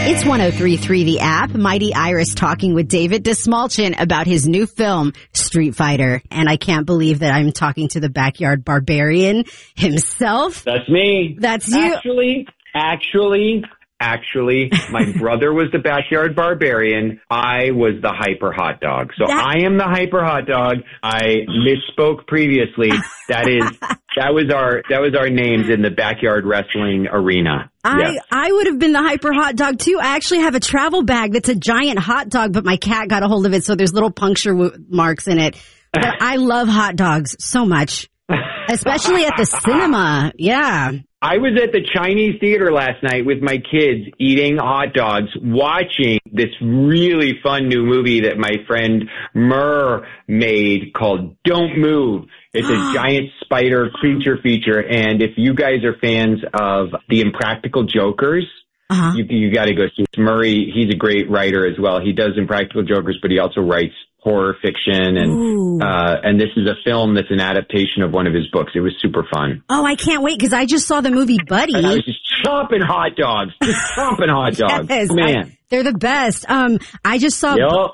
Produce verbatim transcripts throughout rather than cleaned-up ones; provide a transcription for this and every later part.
It's one oh three point three The App. Mighty Iris talking with David Dastmalchian about his new film, Street Fighter. And I can't believe that I'm talking to the backyard barbarian himself. That's me. That's you. Actually, actually, actually, my brother was the backyard barbarian. I was the hyper hot dog. So That- I am the hyper hot dog. I misspoke previously. That is, that was our, that was our names in the backyard wrestling arena. I, Yes. I would have been the hyper hot dog too. I actually have a travel bag that's a giant hot dog, but my cat got a hold of it, so there's little puncture w- marks in it. But I love hot dogs so much, especially at the cinema. Yeah. I was at the Chinese theater last night with my kids eating hot dogs, watching this really fun new movie that my friend Murr made called Don't Move. It's a giant spider creature feature. And if you guys are fans of The Impractical Jokers, Uh-huh. you, you got to go see it. Murray. He's a great writer as well. He does Impractical Jokers, but he also writes horror fiction. And, uh, and this is a film that's an adaptation of one of his books. It was super fun. Oh, I can't wait because I just saw the movie Buddy. And I was just chomping hot dogs, just chomping hot dogs. Yes, Man. I- they're the best. Um, I just saw. Yep.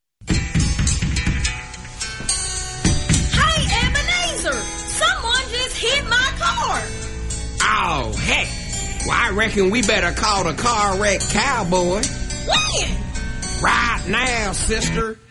Hey, Ebenezer! Someone just hit my car! Oh, heck. Well, I reckon we better call the car wreck cowboy. When? Right now, sister.